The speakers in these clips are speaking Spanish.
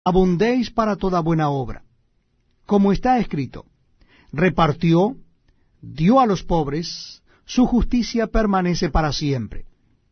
abundéis para toda buena obra. Como está escrito, repartió, dio a los pobres, su justicia permanece para siempre.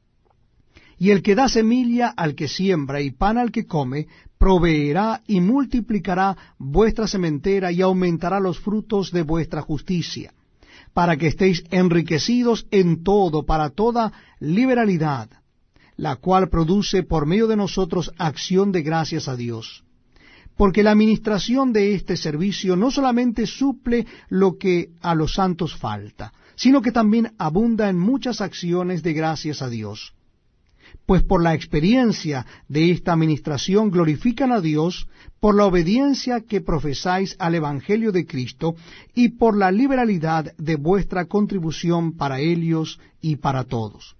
Y el que da semilla al que siembra y pan al que come, proveerá y multiplicará vuestra sementera y aumentará los frutos de vuestra justicia, para que estéis enriquecidos en todo, para toda liberalidad, la cual produce por medio de nosotros acción de gracias a Dios. Porque la administración de este servicio no solamente suple lo que a los santos falta, sino que también abunda en muchas acciones de gracias a Dios. Pues por la experiencia de esta administración glorifican a Dios por la obediencia que profesáis al Evangelio de Cristo y por la liberalidad de vuestra contribución para ellos y para todos.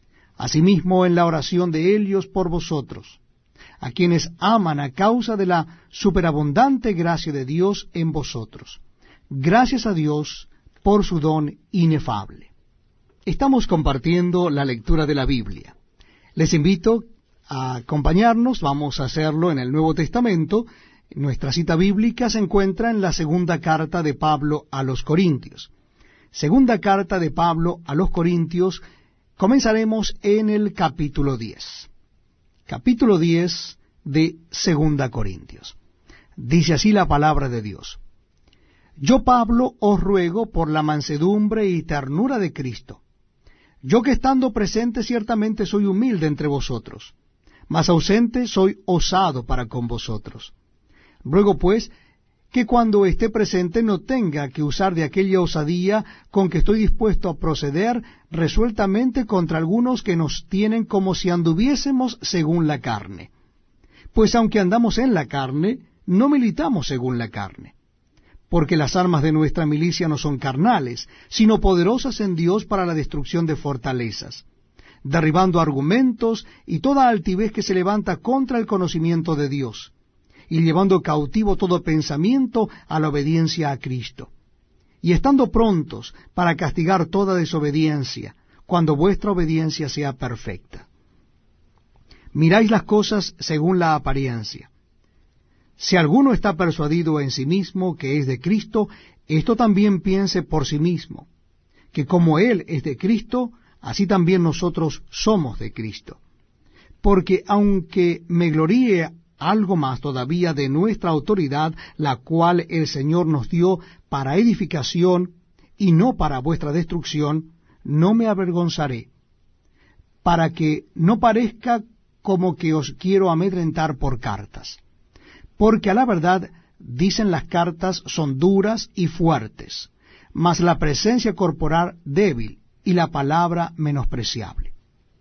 Asimismo en la oración de ellos por vosotros, a quienes aman a causa de la superabundante gracia de Dios en vosotros. Gracias a Dios por su don inefable. Estamos compartiendo la lectura de la Biblia. Les invito a acompañarnos, vamos a hacerlo en el Nuevo Testamento. Nuestra cita bíblica se encuentra en la segunda carta de Pablo a los Corintios. Segunda carta de Pablo a los Corintios, comenzaremos en el capítulo 10. Capítulo 10 de Segunda Corintios. Dice así la palabra de Dios. Yo, Pablo, os ruego por la mansedumbre y ternura de Cristo. Yo que estando presente ciertamente soy humilde entre vosotros, mas ausente soy osado para con vosotros. Ruego pues que cuando esté presente no tenga que usar de aquella osadía con que estoy dispuesto a proceder resueltamente contra algunos que nos tienen como si anduviésemos según la carne. Pues aunque andamos en la carne, no militamos según la carne. Porque las armas de nuestra milicia no son carnales, sino poderosas en Dios para la destrucción de fortalezas, derribando argumentos y toda altivez que se levanta contra el conocimiento de Dios, y llevando cautivo todo pensamiento a la obediencia a Cristo, y estando prontos para castigar toda desobediencia, cuando vuestra obediencia sea perfecta. Miráis las cosas según la apariencia. Si alguno está persuadido en sí mismo que es de Cristo, esto también piense por sí mismo, que como Él es de Cristo, así también nosotros somos de Cristo. Porque aunque me gloríe algo más todavía de nuestra autoridad, la cual el Señor nos dio para edificación y no para vuestra destrucción, no me avergonzaré, para que no parezca como que os quiero amedrentar por cartas. Porque a la verdad, dicen las cartas, son duras y fuertes, mas la presencia corporal débil y la palabra menospreciable.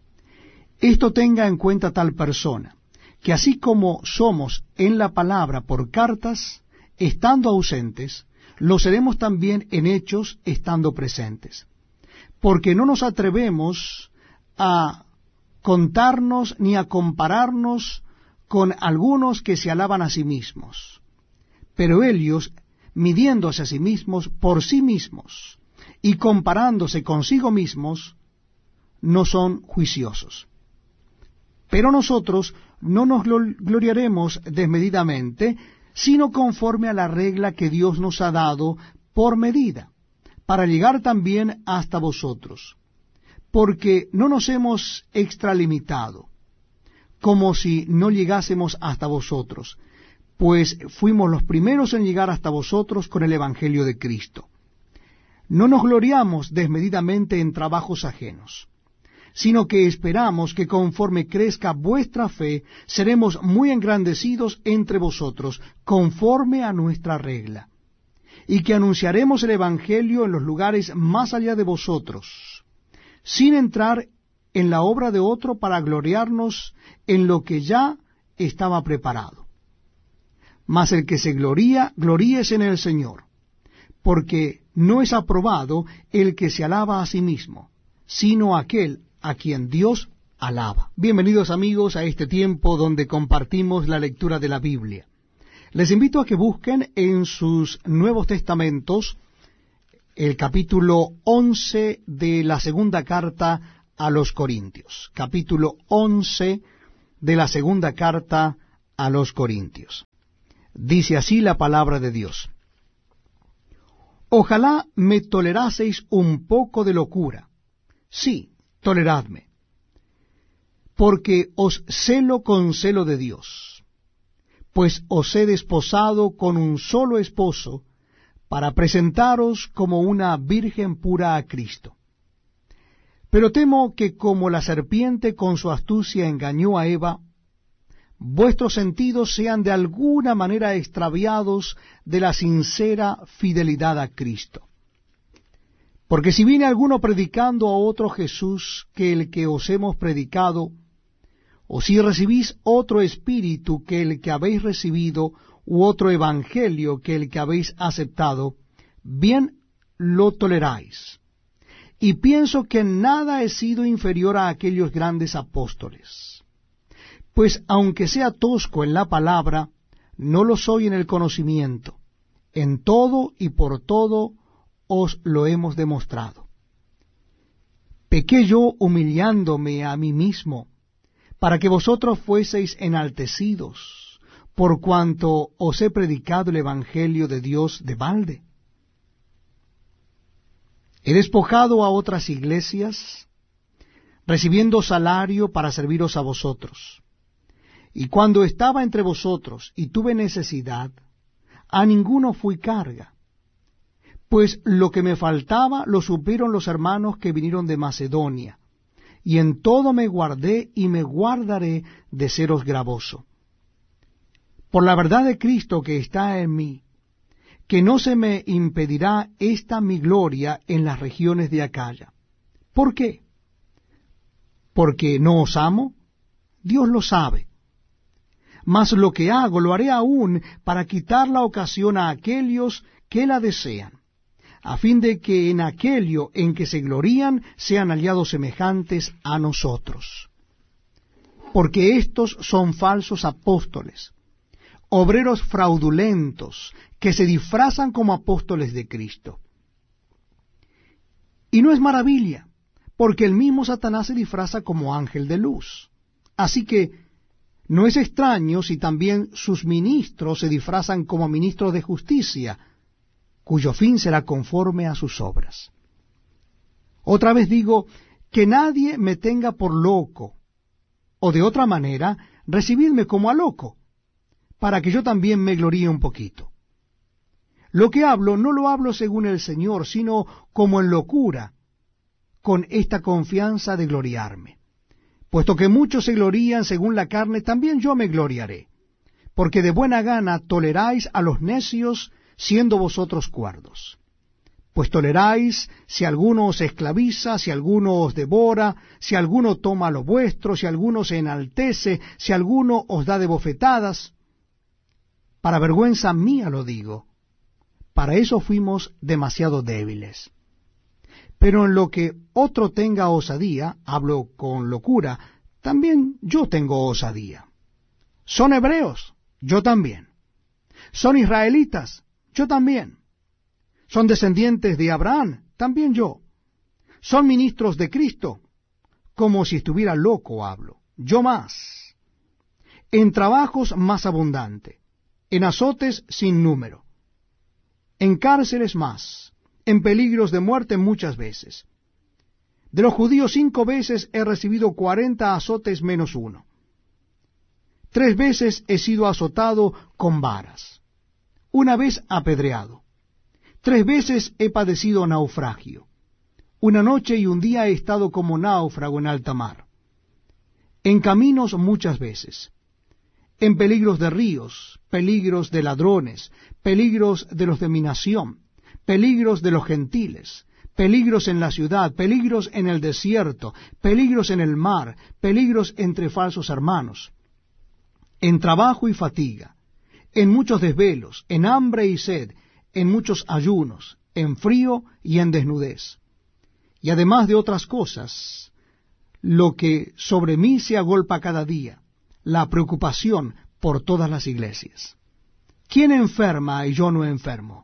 Esto tenga en cuenta tal persona, que así como somos en la palabra por cartas, estando ausentes, lo seremos también en hechos, estando presentes. Porque no nos atrevemos a contarnos ni a compararnos con algunos que se alaban a sí mismos, pero ellos, midiéndose a sí mismos por sí mismos y comparándose consigo mismos, no son juiciosos. Pero nosotros no nos gloriaremos desmedidamente, sino conforme a la regla que Dios nos ha dado por medida, para llegar también hasta vosotros, porque no nos hemos extralimitado, como si no llegásemos hasta vosotros, pues fuimos los primeros en llegar hasta vosotros con el Evangelio de Cristo. No nos gloriamos desmedidamente en trabajos ajenos, sino que esperamos que conforme crezca vuestra fe, seremos muy engrandecidos entre vosotros, conforme a nuestra regla, y que anunciaremos el Evangelio en los lugares más allá de vosotros, sin entrar en la obra de otro para gloriarnos en lo que ya estaba preparado. Mas el que se gloría, gloríese en el Señor, porque no es aprobado el que se alaba a sí mismo, sino aquel a quien Dios alaba. Bienvenidos amigos a este tiempo donde compartimos la lectura de la Biblia. Les invito a que busquen en sus Nuevos Testamentos el capítulo 11 de la segunda carta a los Corintios. Capítulo 11 de la segunda carta a los Corintios. Dice así la palabra de Dios: Ojalá me toleraseis un poco de locura. Sí, toleradme, porque os celo con celo de Dios, pues os he desposado con un solo esposo, para presentaros como una virgen pura a Cristo. Pero temo que como la serpiente con su astucia engañó a Eva, vuestros sentidos sean de alguna manera extraviados de la sincera fidelidad a Cristo. Porque si viene alguno predicando a otro Jesús que el que os hemos predicado, o si recibís otro espíritu que el que habéis recibido, u otro evangelio que el que habéis aceptado, bien lo toleráis. Y pienso que en nada he sido inferior a aquellos grandes apóstoles. Pues aunque sea tosco en la palabra, no lo soy en el conocimiento. En todo y por todo os lo hemos demostrado. Pequé yo humillándome a mí mismo, para que vosotros fueseis enaltecidos, por cuanto os he predicado el Evangelio de Dios de balde. He despojado a otras iglesias, recibiendo salario para serviros a vosotros. Y cuando estaba entre vosotros y tuve necesidad, a ninguno fui carga. Pues lo que me faltaba lo supieron los hermanos que vinieron de Macedonia, y en todo me guardé y me guardaré de seros gravoso. Por la verdad de Cristo que está en mí, que no se me impedirá esta mi gloria en las regiones de Acaya. ¿Por qué? ¿Porque no os amo? Dios lo sabe. Mas lo que hago lo haré aún para quitar la ocasión a aquellos que la desean, a fin de que en aquello en que se glorían sean hallados semejantes a nosotros. Porque estos son falsos apóstoles, obreros fraudulentos, que se disfrazan como apóstoles de Cristo. Y no es maravilla, porque el mismo Satanás se disfraza como ángel de luz. Así que no es extraño si también sus ministros se disfrazan como ministros de justicia, cuyo fin será conforme a sus obras. Otra vez digo, que nadie me tenga por loco, o de otra manera, recibidme como a loco, para que yo también me gloríe un poquito. Lo que hablo no lo hablo según el Señor, sino como en locura, con esta confianza de gloriarme. Puesto que muchos se glorían según la carne, también yo me gloriaré, porque de buena gana toleráis a los necios, siendo vosotros cuerdos. Pues toleráis si alguno os esclaviza, si alguno os devora, si alguno toma lo vuestro, si alguno se enaltece, si alguno os da de bofetadas. Para vergüenza mía lo digo, para eso fuimos demasiado débiles. Pero en lo que otro tenga osadía, hablo con locura, también yo tengo osadía. ¿Son hebreos? Yo también. ¿Son israelitas? Yo también. ¿Son descendientes de Abraham? También yo. ¿Son ministros de Cristo? Como si estuviera loco hablo. Yo más. En trabajos más abundante. En azotes sin número. En cárceles más. En peligros de muerte muchas veces. De los judíos 5 veces he recibido 40 azotes menos uno. 3 veces he sido azotado con varas. 1 vez apedreado. 3 veces he padecido naufragio. 1 noche y 1 día he estado como náufrago en alta mar. En caminos muchas veces. En peligros de ríos, peligros de ladrones, peligros de los de mi nación, peligros de los gentiles, peligros en la ciudad, peligros en el desierto, peligros en el mar, peligros entre falsos hermanos, en trabajo y fatiga, en muchos desvelos, en hambre y sed, en muchos ayunos, en frío y en desnudez. Y además de otras cosas, lo que sobre mí se agolpa cada día, la preocupación por todas las iglesias. ¿Quién enferma y yo no enfermo?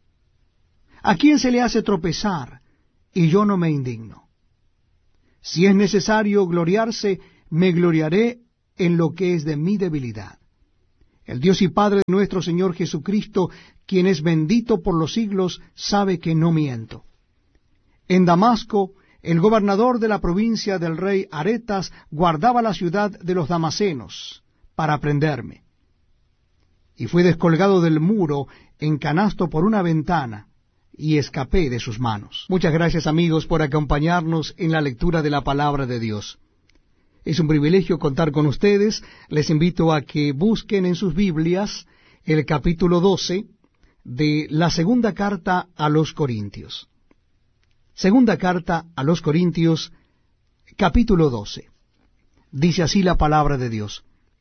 ¿A quién se le hace tropezar y yo no me indigno? Si es necesario gloriarse, me gloriaré en lo que es de mi debilidad. El Dios y Padre de nuestro Señor Jesucristo, quien es bendito por los siglos, sabe que no miento. En Damasco, el gobernador de la provincia del rey Aretas guardaba la ciudad de los damasenos para prenderme. Y fui descolgado del muro en canasto por una ventana, y escapé de sus manos. Muchas gracias, amigos, por acompañarnos en la lectura de la palabra de Dios. Es un privilegio contar con ustedes. Les invito a que busquen en sus Biblias el capítulo 12 de la segunda carta a los Corintios. Segunda carta a los Corintios, capítulo 12. Dice así la palabra de Dios.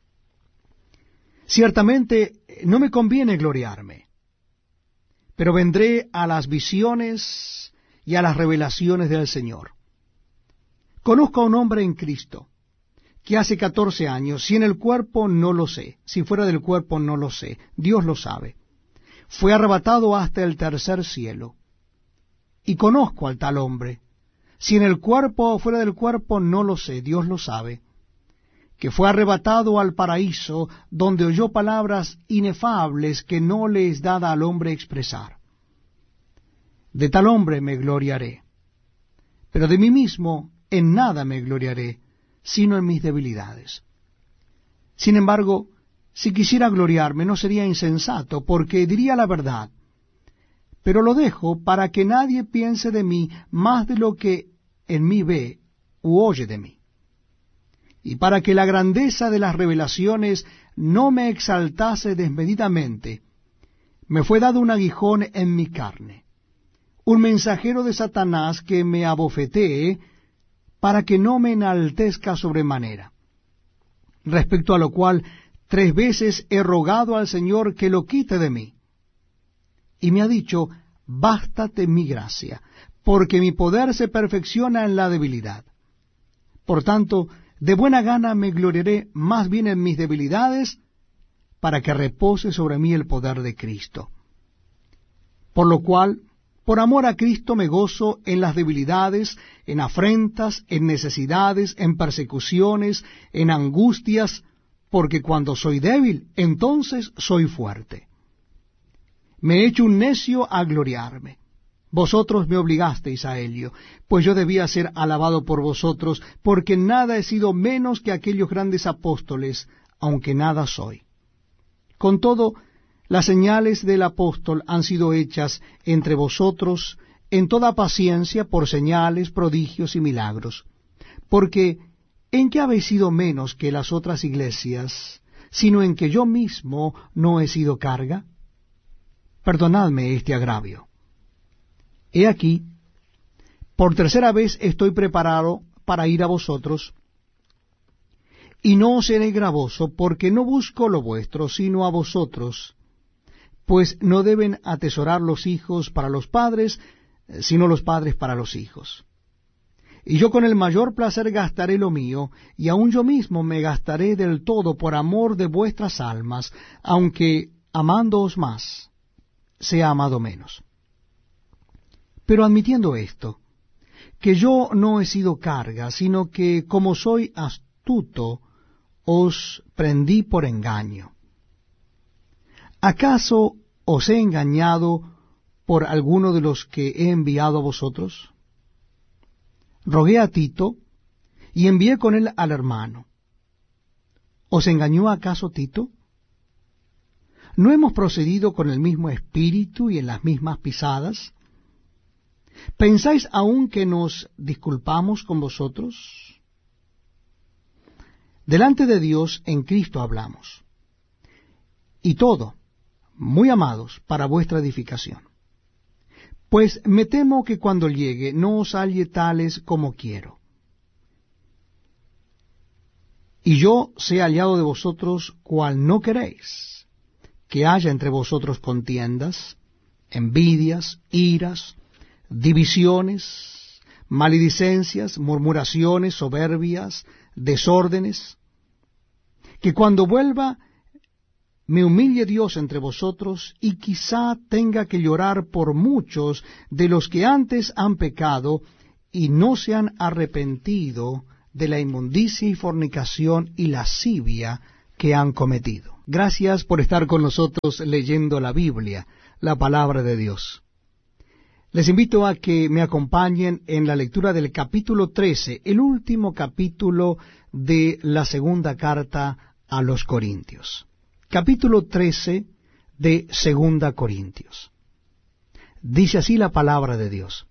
Ciertamente no me conviene gloriarme, pero vendré a las visiones y a las revelaciones del Señor. Conozco a un hombre en Cristo, que hace 14 años, si en el cuerpo no lo sé, si fuera del cuerpo no lo sé, Dios lo sabe, fue arrebatado hasta el tercer cielo. Y conozco al tal hombre, si en el cuerpo o fuera del cuerpo no lo sé, Dios lo sabe, que fue arrebatado al paraíso, donde oyó palabras inefables que no le es dada al hombre expresar. De tal hombre me gloriaré, pero de mí mismo en nada me gloriaré, sino en mis debilidades. Sin embargo, si quisiera gloriarme no sería insensato, porque diría la verdad, pero lo dejo para que nadie piense de mí más de lo que en mí ve u oye de mí. Y para que la grandeza de las revelaciones no me exaltase desmedidamente, me fue dado un aguijón en mi carne, un mensajero de Satanás que me abofetee, para que no me enaltezca sobremanera. Respecto a lo cual 3 veces he rogado al Señor que lo quite de mí. Y me ha dicho, bástate mi gracia, porque mi poder se perfecciona en la debilidad. Por tanto, de buena gana me gloriaré más bien en mis debilidades, para que repose sobre mí el poder de Cristo. Por lo cual, por amor a Cristo me gozo en las debilidades, en afrentas, en necesidades, en persecuciones, en angustias, porque cuando soy débil, entonces soy fuerte. Me he hecho un necio a gloriarme. Vosotros me obligasteis a ello, pues yo debía ser alabado por vosotros, porque nada he sido menos que aquellos grandes apóstoles, aunque nada soy. Con todo, las señales del apóstol han sido hechas entre vosotros en toda paciencia por señales, prodigios y milagros. Porque, ¿en qué habéis sido menos que las otras iglesias, sino en que yo mismo no he sido carga? Perdonadme este agravio. He aquí, por 3ª vez estoy preparado para ir a vosotros, y no os seré gravoso, porque no busco lo vuestro, sino a vosotros, pues no deben atesorar los hijos para los padres, sino los padres para los hijos. Y yo con el mayor placer gastaré lo mío, y aun yo mismo me gastaré del todo por amor de vuestras almas, aunque amándoos más, sea amado menos. Pero admitiendo esto, que yo no he sido carga, sino que como soy astuto, os prendí por engaño. ¿Acaso os he engañado por alguno de los que he enviado a vosotros? Rogué a Tito, y envié con él al hermano. ¿Os engañó acaso Tito? ¿No hemos procedido con el mismo espíritu y en las mismas pisadas? ¿Pensáis aún que nos disculpamos con vosotros? Delante de Dios en Cristo hablamos, y todo, muy amados, para vuestra edificación. Pues me temo que cuando llegue no os halle tales como quiero. Y yo sé hallado de vosotros cual no queréis, que haya entre vosotros contiendas, envidias, iras, divisiones, maledicencias, murmuraciones, soberbias, desórdenes, que cuando vuelva me humille Dios entre vosotros, y quizá tenga que llorar por muchos de los que antes han pecado y no se han arrepentido de la inmundicia y fornicación y lascivia que han cometido. Gracias por estar con nosotros leyendo la Biblia, la palabra de Dios. Les invito a que me acompañen en la lectura del capítulo 13, el último capítulo de la segunda carta a los Corintios. Capítulo 13 de Segunda Corintios. Dice así la palabra de Dios.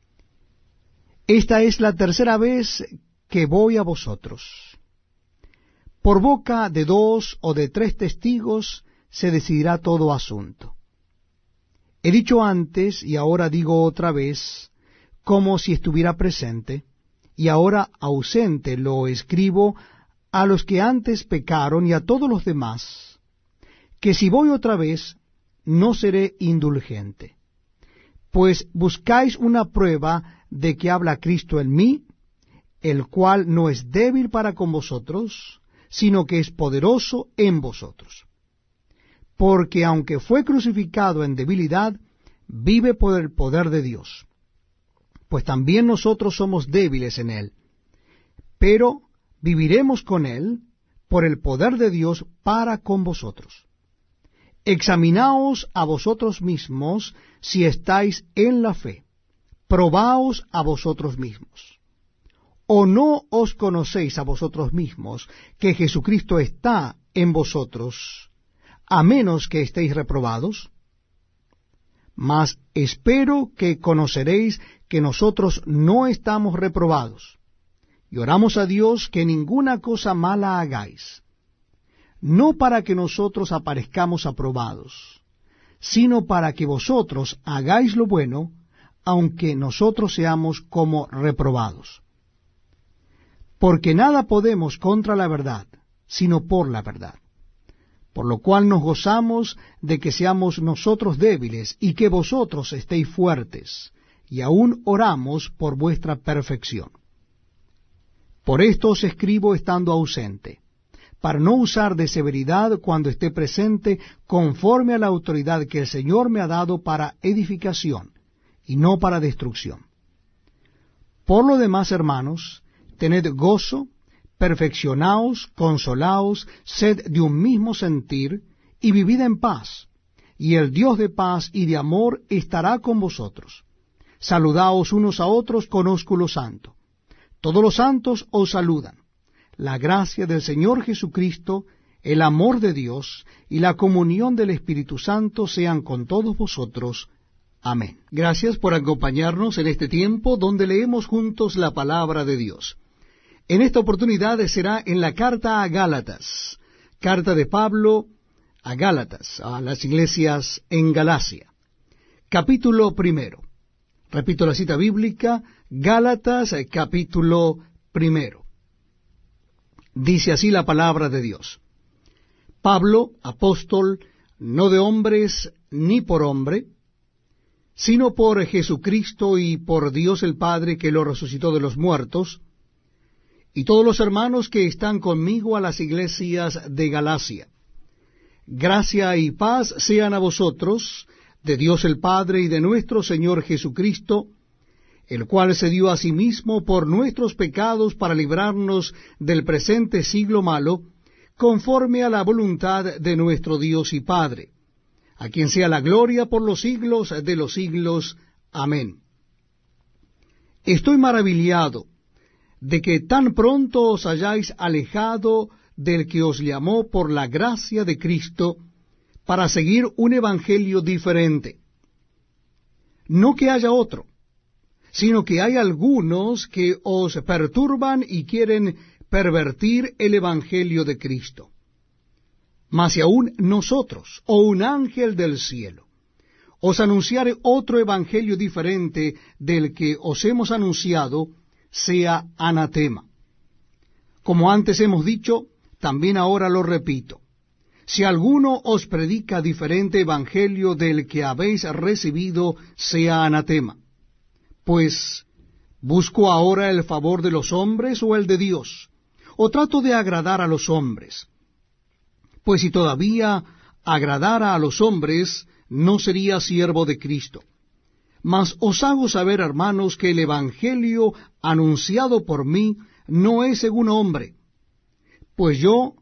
Esta es la tercera vez que voy a vosotros. Por boca de 2 o de 3 testigos se decidirá todo asunto. He dicho antes, y ahora digo otra vez, como si estuviera presente, y ahora ausente lo escribo a los que antes pecaron y a todos los demás, que si voy otra vez, no seré indulgente. Pues buscáis una prueba de que habla Cristo en mí, el cual no es débil para con vosotros, sino que es poderoso en vosotros. Porque aunque fue crucificado en debilidad, vive por el poder de Dios. Pues también nosotros somos débiles en él, pero viviremos con él por el poder de Dios para con vosotros. Examinaos a vosotros mismos si estáis en la fe. Probaos a vosotros mismos. ¿O no os conocéis a vosotros mismos que Jesucristo está en vosotros, a menos que estéis reprobados? Mas espero que conoceréis que nosotros no estamos reprobados, y oramos a Dios que ninguna cosa mala hagáis, no para que nosotros aparezcamos aprobados, sino para que vosotros hagáis lo bueno, aunque nosotros seamos como reprobados. Porque nada podemos contra la verdad, sino por la verdad. Por lo cual nos gozamos de que seamos nosotros débiles y que vosotros estéis fuertes, y aún oramos por vuestra perfección. Por esto os escribo estando ausente, para no usar de severidad cuando esté presente, conforme a la autoridad que el Señor me ha dado para edificación, y no para destrucción. Por lo demás, hermanos, tened gozo, perfeccionaos, consolaos, sed de un mismo sentir, y vivid en paz, y el Dios de paz y de amor estará con vosotros. Saludaos unos a otros con ósculo santo. Todos los santos os saludan. La gracia del Señor Jesucristo, el amor de Dios y la comunión del Espíritu Santo sean con todos vosotros. Amén. Gracias por acompañarnos en este tiempo donde leemos juntos la palabra de Dios. En esta oportunidad será en la carta a Gálatas, carta de Pablo a Gálatas, a las iglesias en Galacia. Capítulo 1. Repito la cita bíblica, Gálatas, capítulo 1. Dice así la palabra de Dios. Pablo, apóstol, no de hombres ni por hombre, sino por Jesucristo y por Dios el Padre que lo resucitó de los muertos, y todos los hermanos que están conmigo a las iglesias de Galacia. Gracia y paz sean a vosotros, de Dios el Padre y de nuestro Señor Jesucristo, el cual se dio a sí mismo por nuestros pecados para librarnos del presente siglo malo, conforme a la voluntad de nuestro Dios y Padre, a quien sea la gloria por los siglos de los siglos. Amén. Estoy maravillado de que tan pronto os hayáis alejado del que os llamó por la gracia de Cristo para seguir un evangelio diferente. No que haya otro, sino que hay algunos que os perturban y quieren pervertir el evangelio de Cristo. Mas si aún nosotros, o un ángel del cielo, os anunciare otro evangelio diferente del que os hemos anunciado, sea anatema. Como antes hemos dicho, también ahora lo repito. Si alguno os predica diferente evangelio del que habéis recibido, sea anatema. Pues, ¿busco ahora el favor de los hombres o el de Dios? ¿O trato de agradar a los hombres? Pues si todavía agradara a los hombres, no sería siervo de Cristo. Mas os hago saber, hermanos, que el evangelio anunciado por mí no es según hombre, pues yo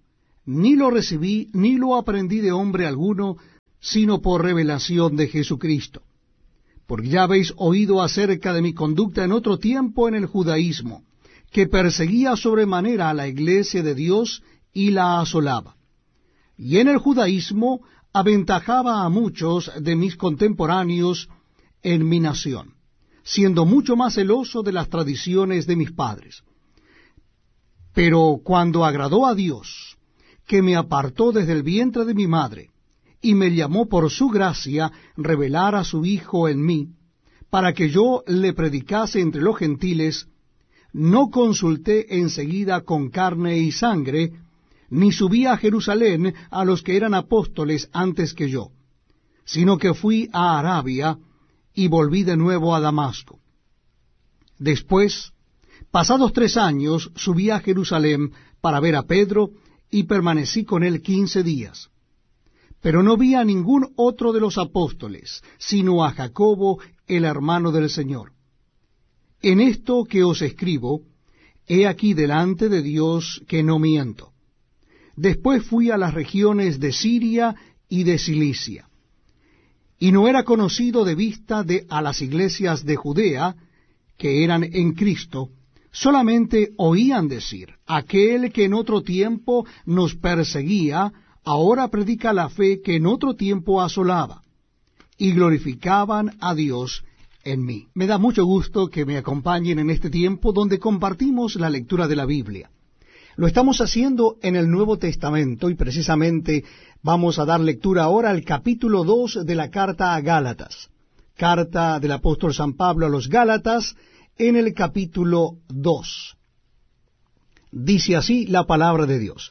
ni lo recibí, ni lo aprendí de hombre alguno, sino por revelación de Jesucristo. Porque ya habéis oído acerca de mi conducta en otro tiempo en el judaísmo, que perseguía sobremanera a la iglesia de Dios y la asolaba. Y en el judaísmo aventajaba a muchos de mis contemporáneos en mi nación, siendo mucho más celoso de las tradiciones de mis padres. Pero cuando agradó a Dios, que me apartó desde el vientre de mi madre, y me llamó por su gracia revelar a su Hijo en mí, para que yo le predicase entre los gentiles, no consulté enseguida con carne y sangre, ni subí a Jerusalén a los que eran apóstoles antes que yo, sino que fui a Arabia y volví de nuevo a Damasco. Después, pasados 3 años, subí a Jerusalén para ver a Pedro, y permanecí con él 15 días. Pero no vi a ningún otro de los apóstoles, sino a Jacobo, el hermano del Señor. En esto que os escribo, he aquí delante de Dios que no miento. Después fui a las regiones de Siria y de Cilicia. Y no era conocido de vista a las iglesias de Judea, que eran en Cristo, solamente oían decir, aquel que en otro tiempo nos perseguía, ahora predica la fe que en otro tiempo asolaba, y glorificaban a Dios en mí. Me da mucho gusto que me acompañen en este tiempo donde compartimos la lectura de la Biblia. Lo estamos haciendo en el Nuevo Testamento y precisamente vamos a dar lectura ahora al capítulo 2 de la carta a Gálatas. Carta del apóstol San Pablo a los Gálatas, en el capítulo 2. Dice así la palabra de Dios.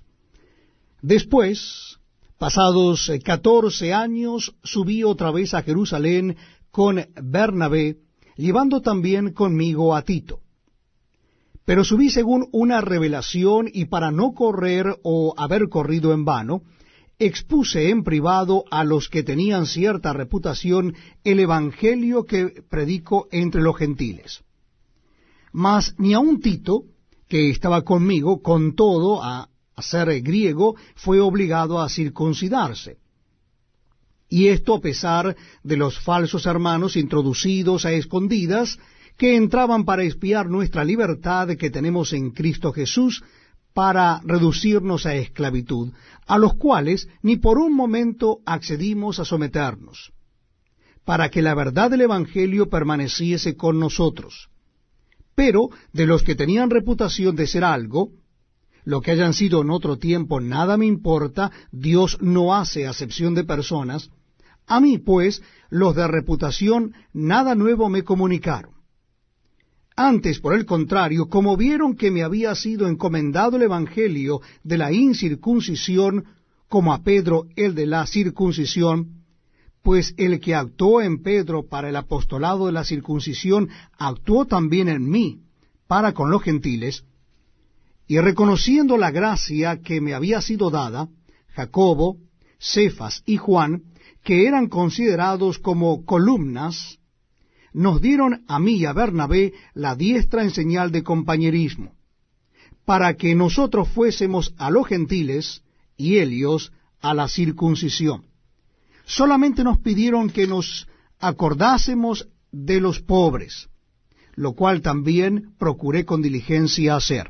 Después, pasados 14 años, subí otra vez a Jerusalén con Bernabé, llevando también conmigo a Tito. Pero subí según una revelación, y para no correr o haber corrido en vano, expuse en privado a los que tenían cierta reputación el evangelio que predico entre los gentiles. Mas ni aun Tito, que estaba conmigo, con todo a ser griego, fue obligado a circuncidarse. Y esto a pesar de los falsos hermanos introducidos a escondidas, que entraban para espiar nuestra libertad que tenemos en Cristo Jesús, para reducirnos a esclavitud, a los cuales ni por un momento accedimos a someternos, para que la verdad del Evangelio permaneciese con nosotros. Pero de los que tenían reputación de ser algo, lo que hayan sido en otro tiempo nada me importa, Dios no hace acepción de personas. A mí, pues, los de reputación nada nuevo me comunicaron. Antes, por el contrario, como vieron que me había sido encomendado el Evangelio de la incircuncisión, como a Pedro el de la circuncisión, pues el que actuó en Pedro para el apostolado de la circuncisión, actuó también en mí para con los gentiles, y reconociendo la gracia que me había sido dada, Jacobo, Cefas y Juan, que eran considerados como columnas, nos dieron a mí y a Bernabé la diestra en señal de compañerismo, para que nosotros fuésemos a los gentiles y ellos a la circuncisión. Solamente nos pidieron que nos acordásemos de los pobres, lo cual también procuré con diligencia hacer.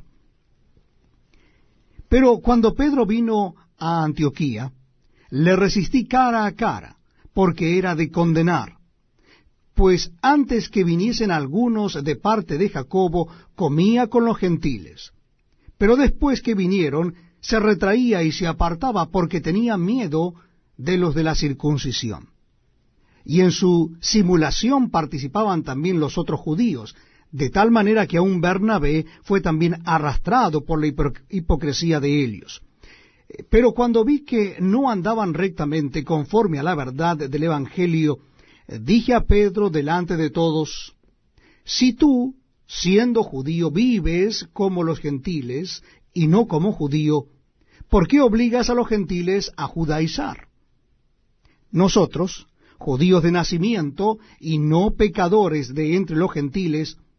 Pero cuando Pedro vino a Antioquía, le resistí cara a cara, porque era de condenar. Pues antes que viniesen algunos de parte de Jacobo, comía con los gentiles. Pero después que vinieron, se retraía y se apartaba, porque tenía miedo de los de la circuncisión. Y en su simulación participaban también los otros judíos, de tal manera que aun Bernabé fue también arrastrado por la hipocresía de ellos. Pero cuando vi que no andaban rectamente conforme a la verdad del Evangelio, dije a Pedro delante de todos, si tú, siendo judío, vives como los gentiles y no como judío, ¿por qué obligas a los gentiles a judaizar? Nosotros, judíos de nacimiento y no pecadores de entre los gentiles,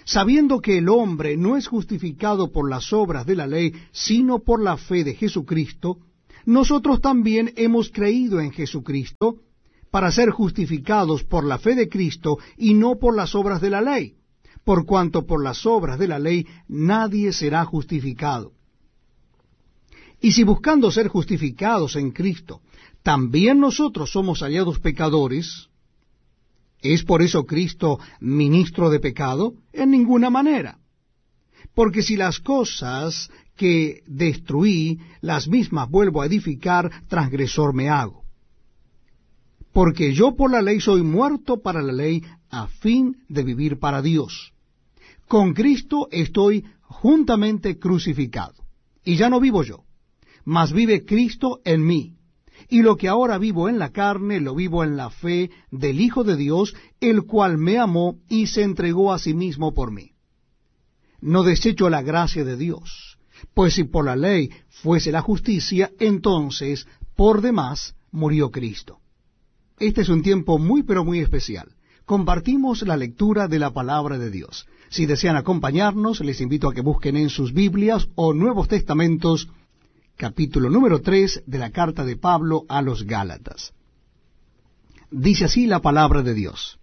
sabiendo que el hombre no es justificado por las obras de la ley, sino por la fe de Jesucristo, nosotros también hemos creído en Jesucristo para ser justificados por la fe de Cristo y no por las obras de la ley, por cuanto por las obras de la ley nadie será justificado. Y si buscando ser justificados en Cristo, también nosotros somos hallados pecadores, ¿es por eso Cristo ministro de pecado? En ninguna manera. Porque si las cosas que destruí, las mismas vuelvo a edificar, transgresor me hago. Porque yo por la ley soy muerto para la ley, a fin de vivir para Dios. Con Cristo estoy juntamente crucificado. Y ya no vivo yo, mas vive Cristo en mí. Y lo que ahora vivo en la carne, lo vivo en la fe del Hijo de Dios, el cual me amó y se entregó a sí mismo por mí. No desecho la gracia de Dios, pues si por la ley fuese la justicia, entonces por demás murió Cristo. Este es un tiempo muy pero muy especial. Compartimos la lectura de la palabra de Dios. Si desean acompañarnos, les invito a que busquen en sus Biblias o Nuevos Testamentos, capítulo número 3 de la carta de Pablo a los Gálatas. Dice así la palabra de Dios.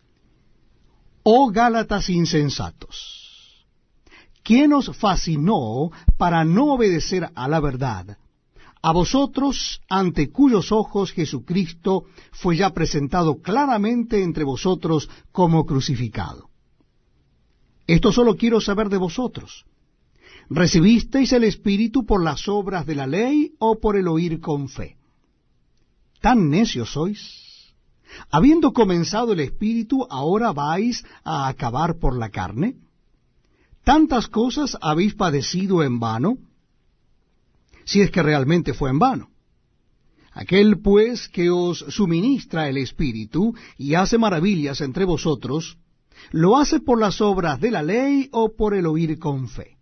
Oh Gálatas insensatos, ¿quién os fascinó para no obedecer a la verdad? A vosotros, ante cuyos ojos Jesucristo fue ya presentado claramente entre vosotros como crucificado. Esto solo quiero saber de vosotros. ¿Recibisteis el Espíritu por las obras de la ley o por el oír con fe? ¿Tan necios sois? Habiendo comenzado el Espíritu, ¿ahora vais a acabar por la carne? ¿Tantas cosas habéis padecido en vano? Si es que realmente fue en vano. Aquel pues que os suministra el Espíritu y hace maravillas entre vosotros, ¿lo hace por las obras de la ley o por el oír con fe?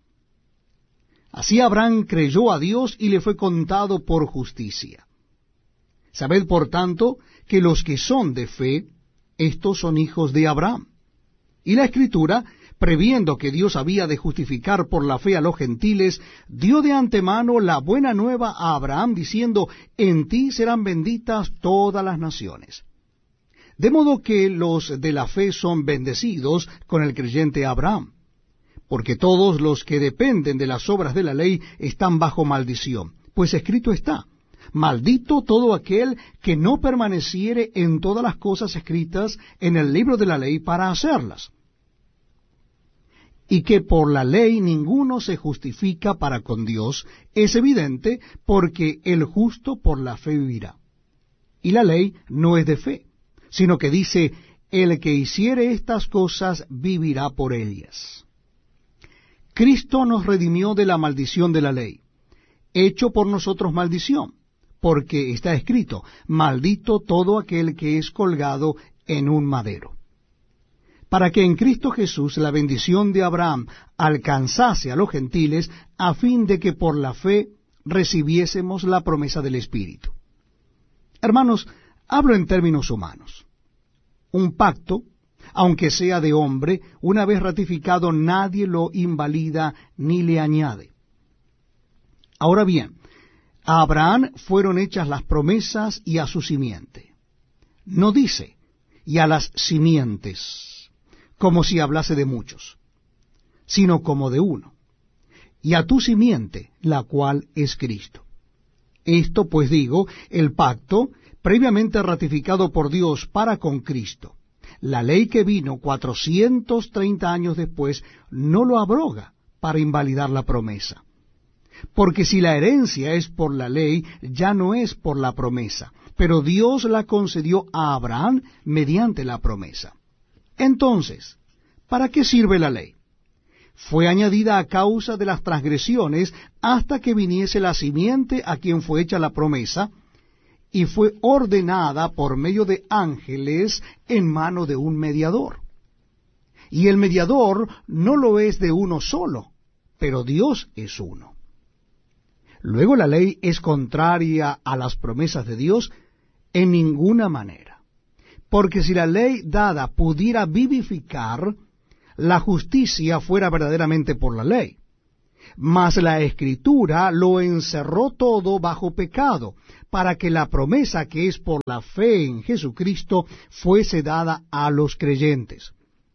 Así Abraham creyó a Dios y le fue contado por justicia. Sabed por tanto que los que son de fe, estos son hijos de Abraham. Y la Escritura, previendo que Dios había de justificar por la fe a los gentiles, dio de antemano la buena nueva a Abraham, diciendo, en ti serán benditas todas las naciones. De modo que los de la fe son bendecidos con el creyente Abraham, porque todos los que dependen de las obras de la ley están bajo maldición, pues escrito está, maldito todo aquel que no permaneciere en todas las cosas escritas en el libro de la ley para hacerlas. Y que por la ley ninguno se justifica para con Dios, es evidente, porque el justo por la fe vivirá. Y la ley no es de fe, sino que dice, el que hiciere estas cosas vivirá por ellas. Cristo nos redimió de la maldición de la ley, hecho por nosotros maldición, porque está escrito, maldito todo aquel que es colgado en un madero. Para que en Cristo Jesús la bendición de Abraham alcanzase a los gentiles, a fin de que por la fe recibiésemos la promesa del Espíritu. Hermanos, hablo en términos humanos. Un pacto, aunque sea de hombre, una vez ratificado nadie lo invalida ni le añade. Ahora bien, a Abraham fueron hechas las promesas y a su simiente. No dice, y a las simientes, como si hablase de muchos, sino como de uno, y a tu simiente, la cual es Cristo. Esto pues digo, el pacto, previamente ratificado por Dios para con Cristo, la ley que vino 430 años después, no lo abroga para invalidar la promesa. Porque si la herencia es por la ley, ya no es por la promesa, pero Dios la concedió a Abraham mediante la promesa. Entonces, ¿para qué sirve la ley? Fue añadida a causa de las transgresiones hasta que viniese la simiente a quien fue hecha la promesa, y fue ordenada por medio de ángeles en mano de un mediador. Y el mediador no lo es de uno solo, pero Dios es uno. Luego la ley es contraria a las promesas de Dios en ninguna manera. Porque si la ley dada pudiera vivificar, la justicia fuera verdaderamente por la ley. Mas la Escritura lo encerró todo bajo pecado, para que la promesa que es por la fe en Jesucristo fuese dada a los creyentes.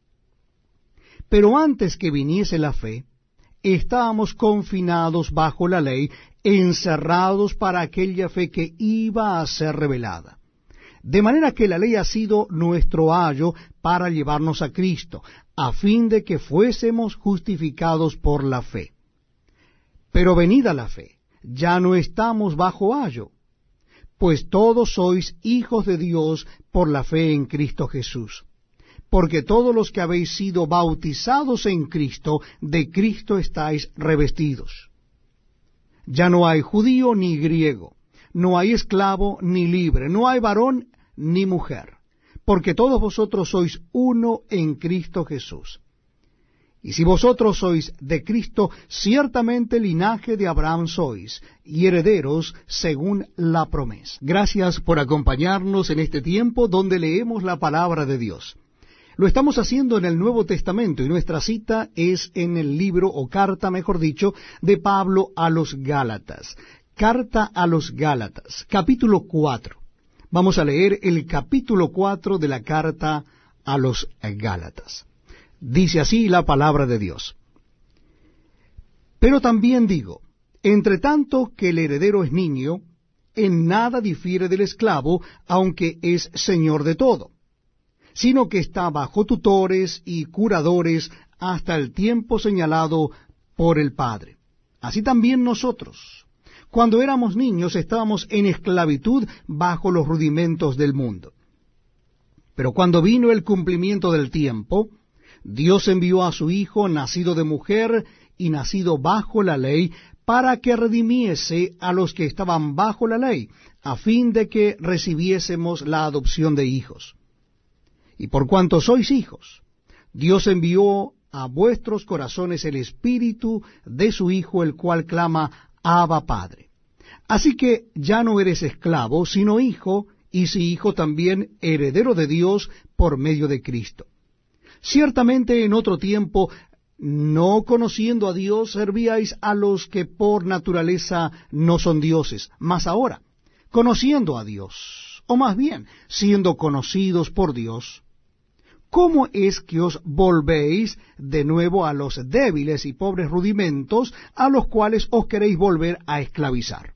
Pero antes que viniese la fe, estábamos confinados bajo la ley, encerrados para aquella fe que iba a ser revelada. De manera que la ley ha sido nuestro ayo para llevarnos a Cristo, a fin de que fuésemos justificados por la fe. Pero venida la fe, ya no estamos bajo ayo, pues todos sois hijos de Dios por la fe en Cristo Jesús. Porque todos los que habéis sido bautizados en Cristo, de Cristo estáis revestidos. Ya no hay judío ni griego, no hay esclavo ni libre, no hay varón ni mujer, porque todos vosotros sois uno en Cristo Jesús. Y si vosotros sois de Cristo, ciertamente linaje de Abraham sois, y herederos según la promesa. Gracias por acompañarnos en este tiempo donde leemos la palabra de Dios. Lo estamos haciendo en el Nuevo Testamento, y nuestra cita es en el libro, o carta, mejor dicho, de Pablo a los Gálatas. Carta a los Gálatas, capítulo 4. Vamos a leer el capítulo 4 de la carta a los Gálatas. Dice así la palabra de Dios. Pero también digo, entre tanto que el heredero es niño, en nada difiere del esclavo, aunque es señor de todo, sino que está bajo tutores y curadores hasta el tiempo señalado por el Padre. Así también nosotros, cuando éramos niños, estábamos en esclavitud bajo los rudimentos del mundo. Pero cuando vino el cumplimiento del tiempo, Dios envió a su Hijo, nacido de mujer y nacido bajo la ley, para que redimiese a los que estaban bajo la ley, a fin de que recibiésemos la adopción de hijos. Y por cuanto sois hijos, Dios envió a vuestros corazones el Espíritu de su Hijo, el cual clama, Abba, Padre. Así que ya no eres esclavo, sino hijo, y si hijo también heredero de Dios por medio de Cristo. Ciertamente en otro tiempo, no conociendo a Dios, servíais a los que por naturaleza no son dioses, mas ahora, conociendo a Dios, o más bien, siendo conocidos por Dios, ¿cómo es que os volvéis de nuevo a los débiles y pobres rudimentos a los cuales os queréis volver a esclavizar?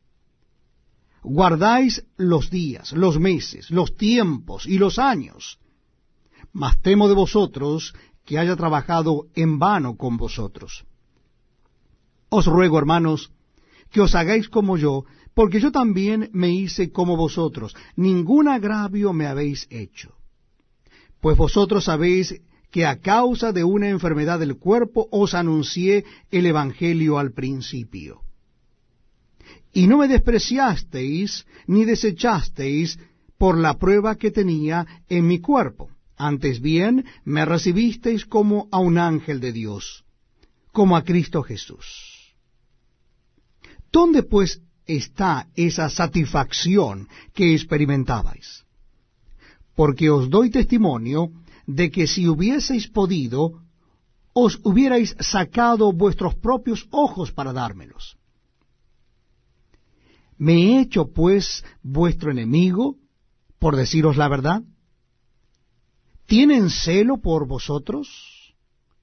Guardáis los días, los meses, los tiempos y los años. Mas temo de vosotros que haya trabajado en vano con vosotros. Os ruego, hermanos, que os hagáis como yo, porque yo también me hice como vosotros. Ningún agravio me habéis hecho. Pues vosotros sabéis que a causa de una enfermedad del cuerpo os anuncié el Evangelio al principio. Y no me despreciasteis ni desechasteis por la prueba que tenía en mi cuerpo. Antes bien, me recibisteis como a un ángel de Dios, como a Cristo Jesús. ¿Dónde pues está esa satisfacción que experimentabais? Porque os doy testimonio de que si hubieseis podido, os hubierais sacado vuestros propios ojos para dármelos. ¿Me he hecho pues vuestro enemigo por deciros la verdad? ¿Tienen celo por vosotros?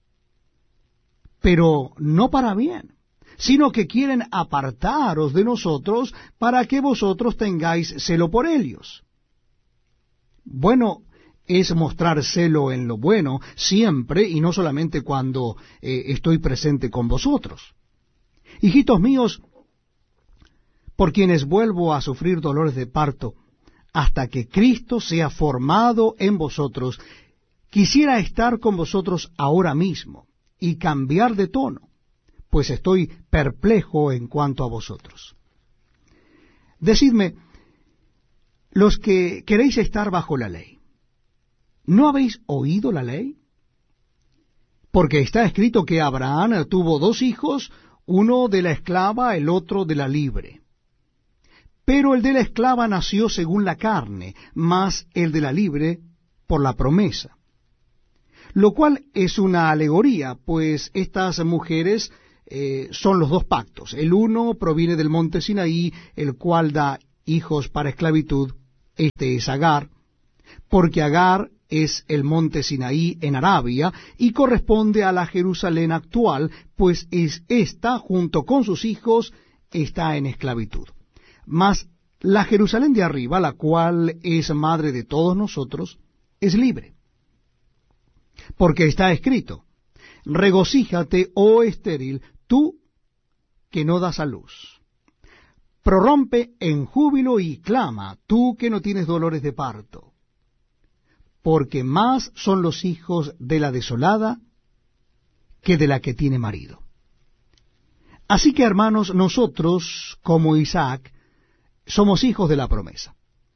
Pero no para bien, sino que quieren apartaros de nosotros para que vosotros tengáis celo por ellos. Bueno es mostrar celo en lo bueno siempre y no solamente cuando estoy presente con vosotros. Hijitos míos, por quienes vuelvo a sufrir dolores de parto, hasta que Cristo sea formado en vosotros, quisiera estar con vosotros ahora mismo y cambiar de tono, pues estoy perplejo en cuanto a vosotros. Decidme, los que queréis estar bajo la ley, ¿no habéis oído la ley? Porque está escrito que Abraham tuvo 2 hijos, uno de la esclava, el otro de la libre. Pero el de la esclava nació según la carne, mas el de la libre por la promesa. lo cual es una alegoría, pues estas mujeres son los dos pactos. El uno proviene del monte Sinaí, el cual da hijos para esclavitud. Este es Agar, porque Agar es el monte Sinaí en Arabia y corresponde a la Jerusalén actual, pues es esta, junto con sus hijos, está en esclavitud. Mas la Jerusalén de arriba, la cual es madre de todos nosotros, es libre. Porque está escrito: regocíjate, oh estéril, tú que no das a luz. Prorrompe en júbilo y clama, tú que no tienes dolores de parto. Porque más son los hijos de la desolada que de la que tiene marido. Así que, hermanos, nosotros, como Isaac, somos hijos de la promesa.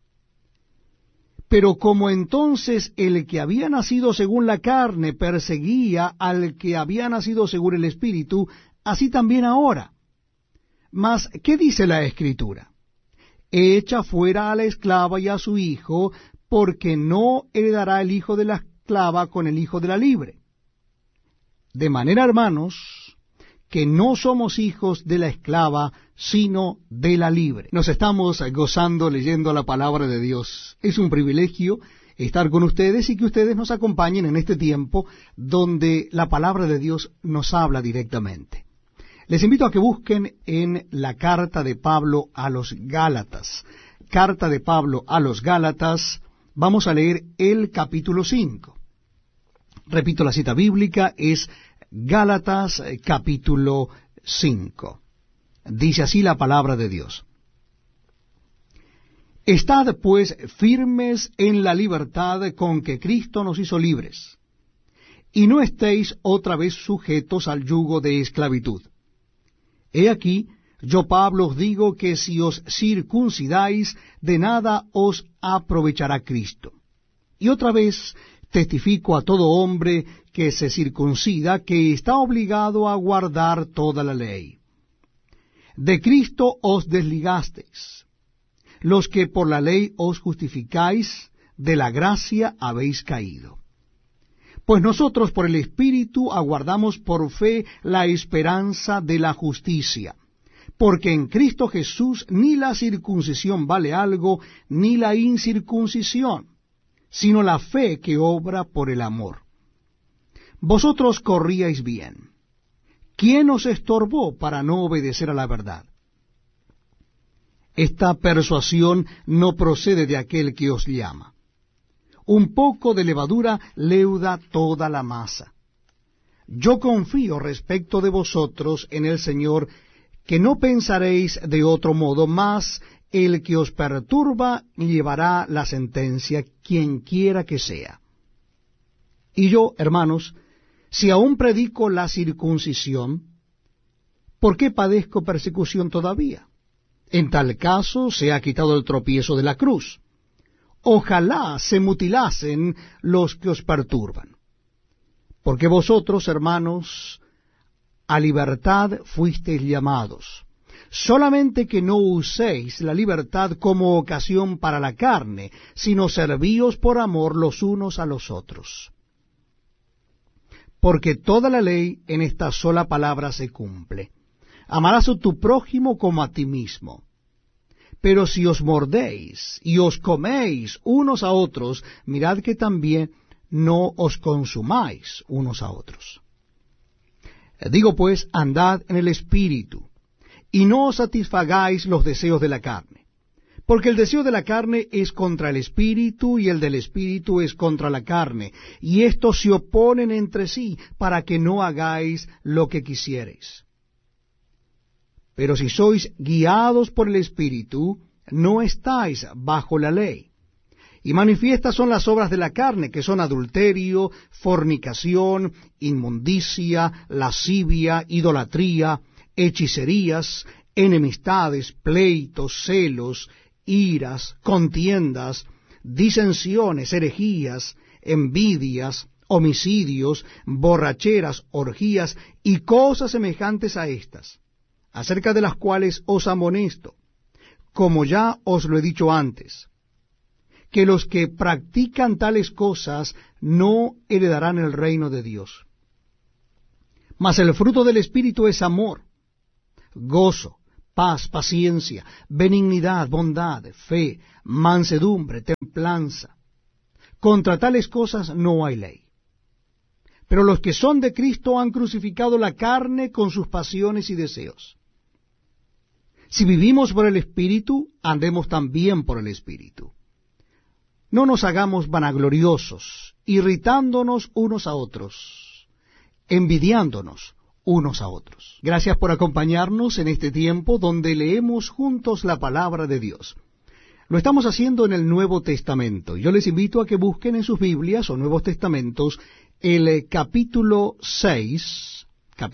Pero como entonces el que había nacido según la carne perseguía al que había nacido según el Espíritu, así también ahora. Mas, ¿qué dice la Escritura? Echa fuera a la esclava y a su hijo, porque no heredará el hijo de la esclava con el hijo de la libre. De manera, hermanos, que no somos hijos de la esclava, sino de la libre. Nos estamos gozando leyendo la palabra de Dios. Es un privilegio estar con ustedes y que ustedes nos acompañen en este tiempo donde la palabra de Dios nos habla directamente. Les invito a que busquen en la carta de Pablo a los Gálatas. Carta de Pablo a los Gálatas, vamos a leer el capítulo 5. Repito, la cita bíblica es Gálatas capítulo 5. Dice así la palabra de Dios: Estad pues firmes en la libertad con que Cristo nos hizo libres, y no estéis otra vez sujetos al yugo de esclavitud. He aquí, yo Pablo os digo que si os circuncidáis, de nada os aprovechará Cristo. Y otra vez testifico a todo hombre que se circuncida, que está obligado a guardar toda la ley. De Cristo os desligasteis. Los que por la ley os justificáis, de la gracia habéis caído. Pues nosotros por el Espíritu aguardamos por fe la esperanza de la justicia. Porque en Cristo Jesús ni la circuncisión vale algo, ni la incircuncisión, sino la fe que obra por el amor. Vosotros corríais bien. ¿Quién os estorbó para no obedecer a la verdad? Esta persuasión no procede de aquel que os llama. Un poco de levadura leuda toda la masa. Yo confío respecto de vosotros en el Señor, que no pensaréis de otro modo, mas el que os perturba llevará la sentencia, quien quiera que sea. Y yo, hermanos, si aún predico la circuncisión, ¿por qué padezco persecución todavía? En tal caso se ha quitado el tropiezo de la cruz. Ojalá se mutilasen los que os perturban. Porque vosotros, hermanos, a libertad fuisteis llamados, solamente que no uséis la libertad como ocasión para la carne, sino servíos por amor los unos a los otros. Porque toda la ley en esta sola palabra se cumple: amarás a tu prójimo como a ti mismo. Pero si os mordéis y os coméis unos a otros, mirad que también no os consumáis unos a otros. Digo pues, andad en el Espíritu, y no os satisfagáis los deseos de la carne. Porque el deseo de la carne es contra el Espíritu, y el del Espíritu es contra la carne, y estos se oponen entre sí, para que no hagáis lo que quisiereis. Pero si sois guiados por el Espíritu, no estáis bajo la ley. Y manifiestas son las obras de la carne, que son adulterio, fornicación, inmundicia, lascivia, idolatría, hechicerías, enemistades, pleitos, celos, iras, contiendas, disensiones, herejías, envidias, homicidios, borracheras, orgías y cosas semejantes a estas, acerca de las cuales os amonesto, como ya os lo he dicho antes, que los que practican tales cosas no heredarán el reino de Dios. Mas el fruto del Espíritu es amor, gozo, paz, paciencia, benignidad, bondad, fe, mansedumbre, templanza. Contra tales cosas no hay ley. Pero los que son de Cristo han crucificado la carne con sus pasiones y deseos. Si vivimos por el Espíritu, andemos también por el Espíritu. No nos hagamos vanagloriosos, irritándonos unos a otros, envidiándonos unos a otros. Gracias por acompañarnos en este tiempo donde leemos juntos la palabra de Dios. Lo estamos haciendo en el Nuevo Testamento. Yo les invito a que busquen en sus Biblias o Nuevos Testamentos el capítulo 6